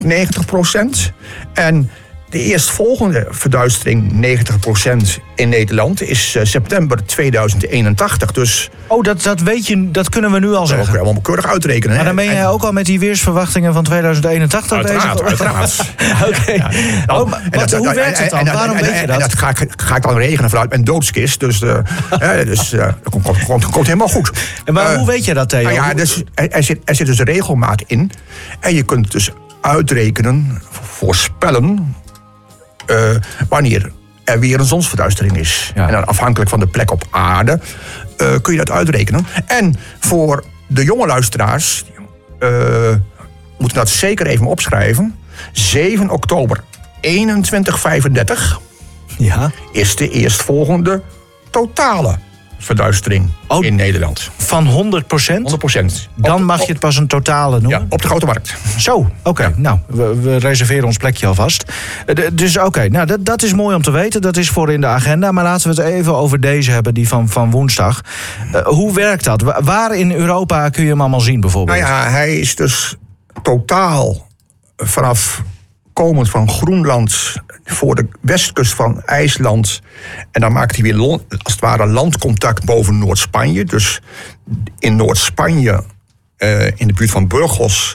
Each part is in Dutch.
90%. En de eerstvolgende verduistering, 90% in Nederland, is september 2081. Dus dat weet je, dat kunnen we nu al zeggen. Dat kan allemaal keurig uitrekenen. Maar dan ben jij ook al met die weersverwachtingen van 2081 bezig? Uiteraard. Oké. Ja. Hoe werkt het dan? Waarom weet je dat? En dat ga ik dan regenen vanuit mijn doodskist. Dus dat komt helemaal goed. Maar hoe weet je dat, Theo? Nou ja, dus, er zit dus regelmaat in. En je kunt dus uitrekenen, voorspellen, wanneer er weer een zonsverduistering is. Ja. En dan afhankelijk van de plek op aarde kun je dat uitrekenen. En voor de jonge luisteraars moeten dat zeker even opschrijven. 7 oktober 2135 is de eerstvolgende totale verduistering in Nederland. Van 100%? 100%. Dan mag je het pas een totale noemen? Ja, op de Grote Markt. Zo, oké. Ja. Nou, we reserveren ons plekje alvast. Dus nou, dat is mooi om te weten. Dat is voor in de agenda. Maar laten we het even over deze hebben, die van woensdag. Hoe werkt dat? Waar in Europa kun je hem allemaal zien, bijvoorbeeld? Nou ja, hij is dus totaal vanaf komend van Groenland voor de westkust van IJsland. En dan maakt hij weer als het ware landcontact boven Noord-Spanje. Dus in Noord-Spanje, in de buurt van Burgos,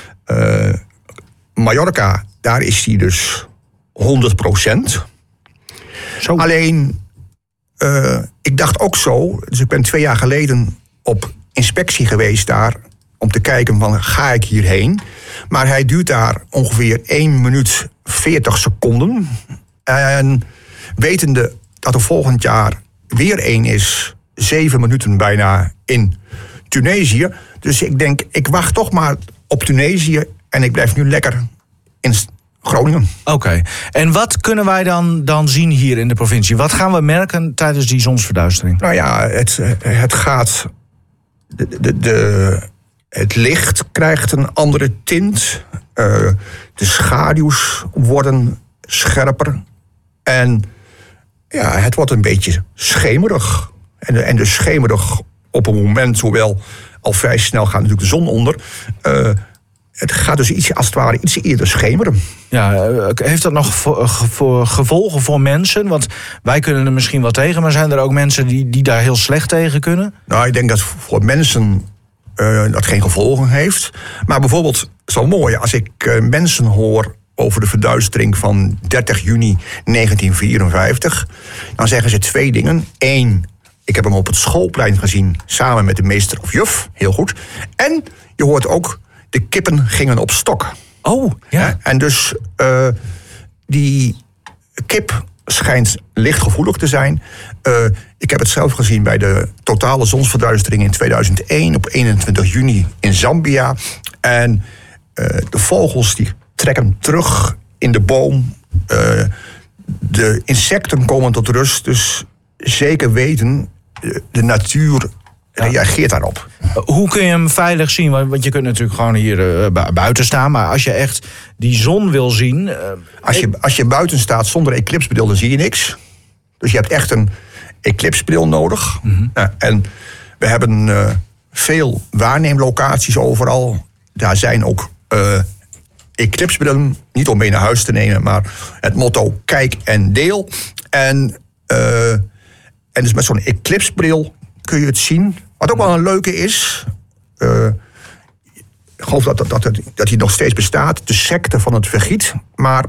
Mallorca, daar is hij dus 100%. Zo. Alleen, ik dacht ook zo, dus ik ben 2 jaar geleden op inspectie geweest daar om te kijken van, ga ik hierheen? Maar hij duurt daar ongeveer 1 minuut 40 seconden. En wetende dat er volgend jaar weer 1 is, 7 minuten bijna in Tunesië. Dus ik denk, ik wacht toch maar op Tunesië en ik blijf nu lekker in Groningen. Oké. En wat kunnen wij dan zien hier in de provincie? Wat gaan we merken tijdens die zonsverduistering? Nou ja, het gaat... Het licht krijgt een andere tint. De schaduws worden scherper. En ja, het wordt een beetje schemerig. En dus schemerig op een moment, hoewel al vrij snel gaat natuurlijk de zon onder. Het gaat dus iets eerder schemeren. Ja, heeft dat nog gevolgen voor mensen? Want wij kunnen er misschien wel tegen, maar zijn er ook mensen die daar heel slecht tegen kunnen? Nou, ik denk dat voor mensen dat geen gevolgen heeft. Maar bijvoorbeeld, het is wel mooi, als ik mensen hoor over de verduistering van 30 juni 1954... dan zeggen ze 2 dingen. 1, ik heb hem op het schoolplein gezien samen met de meester of juf. Heel goed. En je hoort ook, de kippen gingen op stok. Oh, ja. En dus die kip schijnt lichtgevoelig te zijn. Ik heb het zelf gezien bij de totale zonsverduistering in 2001... op 21 juni in Zambia. En de vogels die trekken terug in de boom. De insecten komen tot rust. Dus zeker weten, de natuur reageert daarop. Hoe kun je hem veilig zien? Want je kunt natuurlijk gewoon hier buiten staan. Maar als je echt die zon wil zien... Als je buiten staat zonder eclipsbril, dan zie je niks. Dus je hebt echt een eclipsbril nodig. Mm-hmm. En we hebben veel waarneemlocaties overal. Daar zijn ook eclipsbrillen. Niet om mee naar huis te nemen, maar het motto kijk en deel. En dus met zo'n eclipsbril kun je het zien. Wat ook wel een leuke is... ik geloof dat hij nog steeds bestaat. De secte van het vergiet. Maar...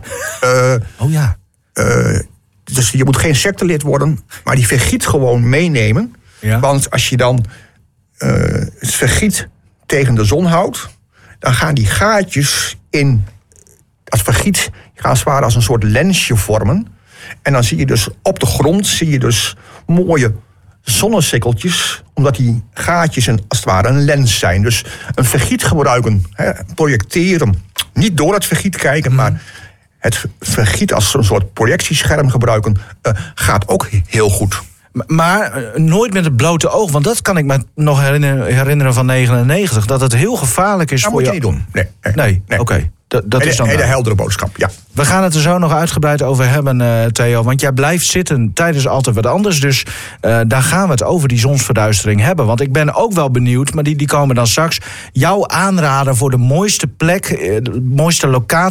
dus je moet geen sectelid worden, maar die vergiet gewoon meenemen. Ja. Want als je dan het vergiet tegen de zon houdt... dan gaan die gaatjes in het vergiet... gaan als het ware als een soort lensje vormen. En dan zie je dus op de grond mooie zonnesikkeltjes... omdat die gaatjes als het ware een lens zijn. Dus een vergiet gebruiken, projecteren. Niet door het vergiet kijken, maar... het vergiet als een soort projectiescherm gebruiken gaat ook heel goed. Maar nooit met het blote oog, want dat kan ik me nog herinneren van 99... dat het heel gevaarlijk is dat voor je. je... Dat moet je niet doen. Nee. Oké. Dat is dan hele heldere boodschap, ja. We gaan het er zo nog uitgebreid over hebben, Theo. Want jij blijft zitten tijdens Altijd Wat Anders. Dus daar gaan we het over die zonsverduistering hebben. Want ik ben ook wel benieuwd, maar die komen dan straks. Jouw aanrader voor de mooiste plek, de mooiste locatie